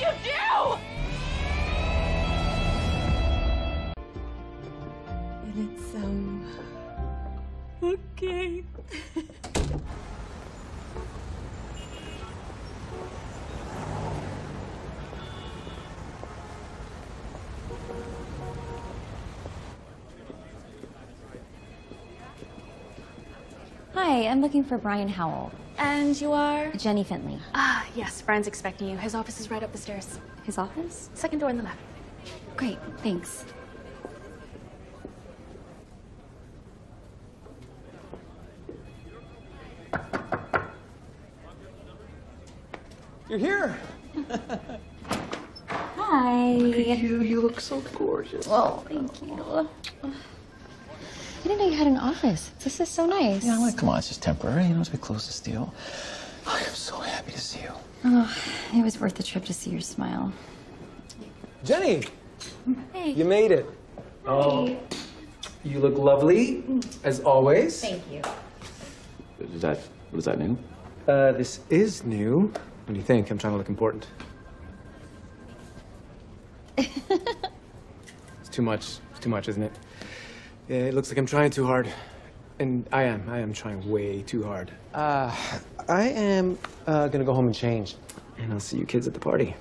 you do? And it's, okay. Hi, I'm looking for Brian Howell. And you are? Jenny Finley. Ah, yes, Brian's expecting you. His office is right up the stairs. His office? Second door on the left. Great, thanks. You're here. Hi. You look so gorgeous. Oh, thank you. I didn't know you had an office. This is so nice. Yeah, well, come on, it's just temporary. You know, as we close this deal. I am so happy to see you. Oh, it was worth the trip to see your smile. Jenny! Hey. You made it. Oh, you look lovely, as always. Thank you. Was that new? This is new. What do you think? I'm trying to look important. It's too much. It's too much, isn't it? Yeah, it looks like I'm trying too hard. And I am trying way too hard. I am gonna go home and change. And I'll see you kids at the party.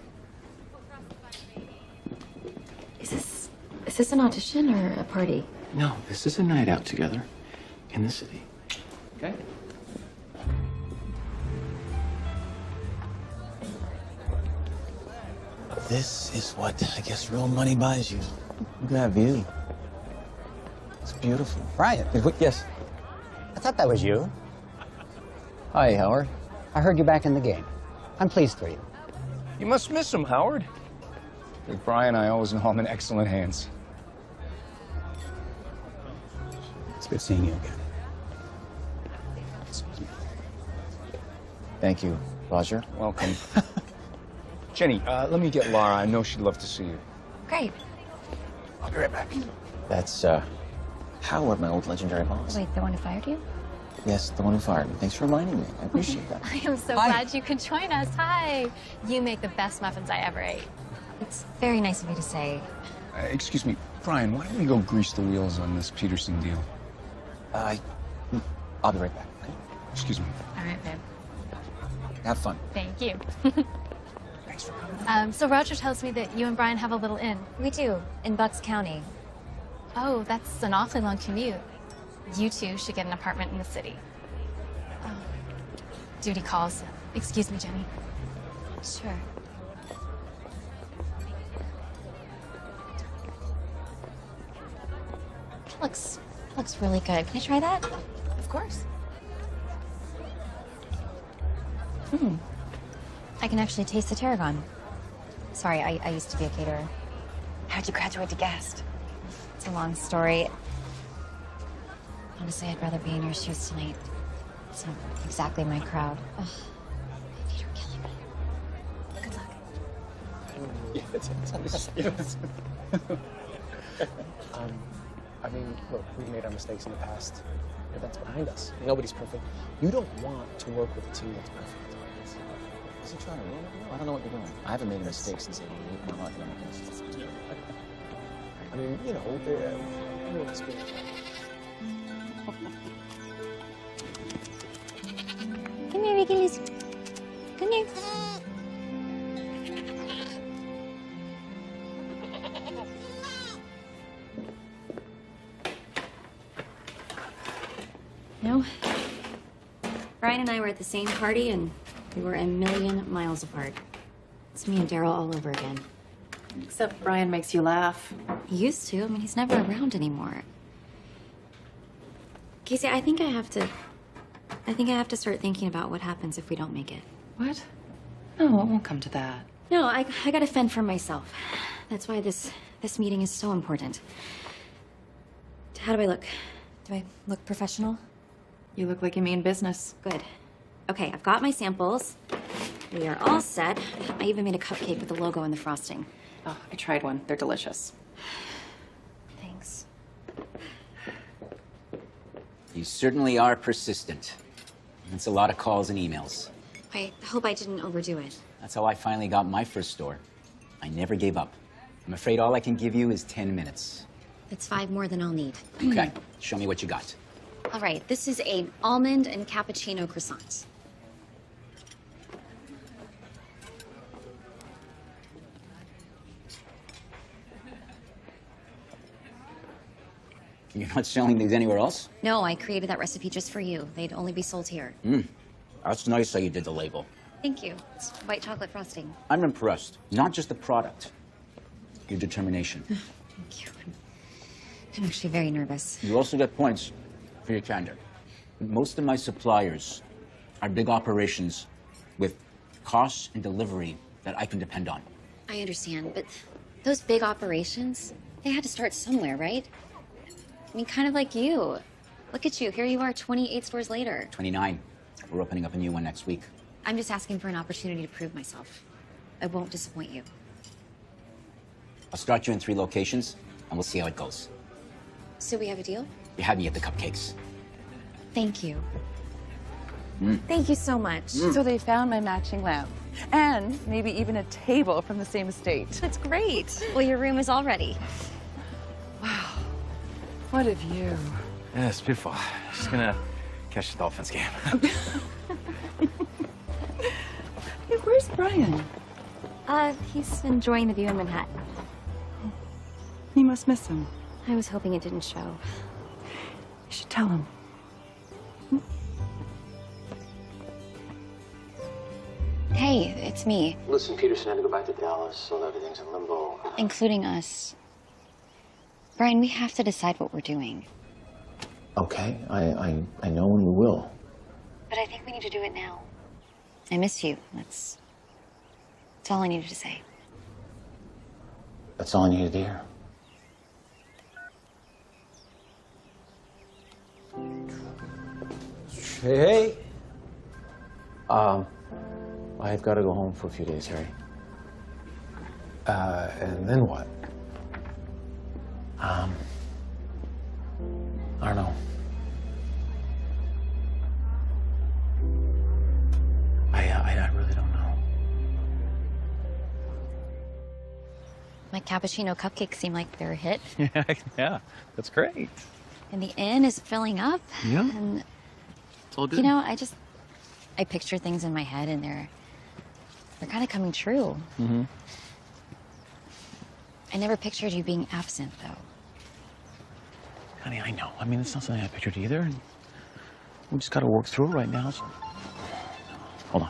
Is this an audition or a party? No, this is a night out together in the city. Okay? This is what I guess real money buys you. Look at that view. It's beautiful. Brian, Yes. I thought that was you. Hi, Howard. I heard you're back in the game. I'm pleased for you. You must miss him, Howard. With Brian, I always know I'm in excellent hands. It's good seeing you again. Thank you, Roger. Welcome. Jenny, let me get Laura. I know she'd love to see you. Great. I'll be right back. That's, Howard, my old legendary boss. Wait, the one who fired you? Yes, the one who fired me. Thanks for reminding me. I appreciate that. I am so glad you could join us. Hi. You make the best muffins I ever ate. It's very nice of you to say. Excuse me, Brian, why don't we go grease the wheels on this Peterson deal? I'll be right back, okay? Excuse me. All right, babe. Have fun. Thank you. Thanks for coming. So Roger tells me that you and Brian have a little inn. We do, in Bucks County. Oh, that's an awfully long commute. You two should get an apartment in the city. Oh. Duty calls. Excuse me, Jenny. Sure. Looks really good. Can I try that? Of course. I can actually taste the tarragon. Sorry, I used to be a caterer. How'd you graduate to guest? It's a long story. Honestly, I'd rather be in your shoes tonight. It's not exactly my crowd. Ugh. You're killing me. Good luck. Yes. I mean, look, we've made our mistakes in the past. But that's behind us. Nobody's perfect. You don't want to work with a team that's perfect. Is he trying to ruin it? I don't know what you're doing. I haven't made a mistake since '88, and I'm not gonna make a mistake. I mean, you know, real experience. Come here, Regulus. Come here. No. Brian and I were at the same party, and we were a million miles apart. It's me and Daryl all over again. Except Brian makes you laugh. He used to. I mean, he's never around anymore. Casey, I think I have to start thinking about what happens if we don't make it. What? No, it won't come to that. No, I gotta fend for myself. That's why this meeting is so important. How do I look? Do I look professional? You look like you mean business. Good. Okay, I've got my samples. We are all set. I even made a cupcake with the logo and the frosting. Oh, I tried one. They're delicious. Thanks. You certainly are persistent. That's a lot of calls and emails. I hope I didn't overdo it. That's how I finally got my first store. I never gave up. I'm afraid all I can give you is 10 minutes. That's 5 more than I'll need. Okay, show me what you got. All right, this is a almond and cappuccino croissant. You're not selling these anywhere else? No, I created that recipe just for you. They'd only be sold here. That's nice how you did the label. Thank you. It's white chocolate frosting. I'm impressed. Not just the product, your determination. Thank you. I'm actually very nervous. You also get points for your candor. Most of my suppliers are big operations with costs and delivery that I can depend on. I understand, but those big operations, they had to start somewhere, right? I mean, kind of like you. Look at you. Here you are 28 stores later. 29. We're opening up a new one next week. I'm just asking for an opportunity to prove myself. I won't disappoint you. I'll start you in 3 locations, and we'll see how it goes. So we have a deal? You had me at the cupcakes. Thank you. Thank you so much. So they found my matching lamp. And maybe even a table from the same estate. That's great. Well, your room is all ready. What a view. Yeah, it's beautiful. Just gonna catch the Dolphins game. Hey, where's Brian? He's enjoying the view in Manhattan. You must miss him. I was hoping it didn't show. You should tell him. Hey, it's me. Listen, Peterson had to go back to Dallas, so everything's in limbo. Including us. Brian, we have to decide what we're doing. Okay, I know and we will. But I think we need to do it now. I miss you. That's all I needed to say. That's all I needed to hear. Hey. I've got to go home for a few days, Harry. And then what? I don't know. I really don't know. My cappuccino cupcakes seem like they're a hit. Yeah, that's great. And the inn is filling up. Yeah. And, It's all good. you know, I picture things in my head and they're kind of coming true. Mm-hmm. I never pictured you being absent, though. Honey, I know. I mean, it's not something I pictured either. And we just got to work through it right now. So... Hold on.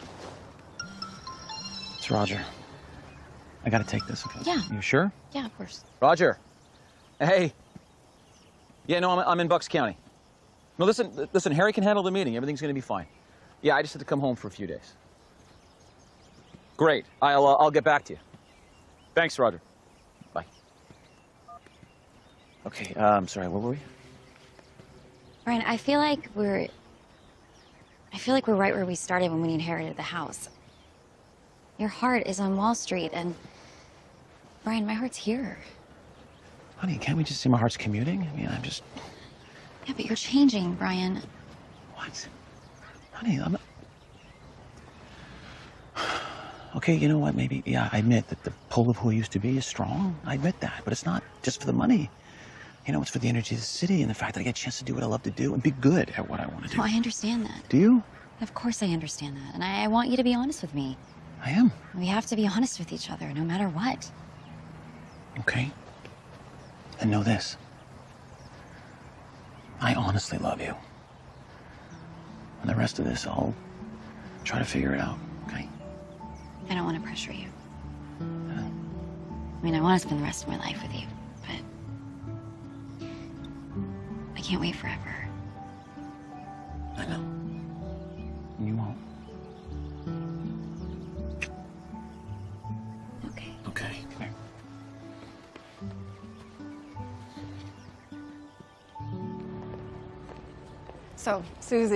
It's Roger. I got to take this. Okay? Yeah. You sure? Yeah, of course. Roger. Hey. Yeah, no, I'm in Bucks County. No, listen, Harry can handle the meeting. Everything's going to be fine. Yeah, I just had to come home for a few days. Great. I'll get back to you. Thanks, Roger. Bye. Okay, I'm sorry, where were we? Brian, I feel like we're right where we started when we inherited the house. Your heart is on Wall Street, and Brian, my heart's here. Honey, can't we just say my heart's commuting? I mean, I'm just... Yeah, but you're changing, Brian. What? Honey, I'm not... Okay, you know what, maybe, yeah, I admit that the pull of who I used to be is strong. I admit that, but it's not just for the money. You know, it's for the energy of the city and the fact that I get a chance to do what I love to do and be good at what I want to do. No, I understand that. Do you? Of course I understand that, and I want you to be honest with me. I am. We have to be honest with each other, no matter what. Okay. And know this. I honestly love you. And the rest of this, I'll try to figure it out, okay? I don't want to pressure you. I mean, I want to spend the rest of my life with you, but I can't wait forever. I know. You won't. Okay. Okay. Come here. So, Susie.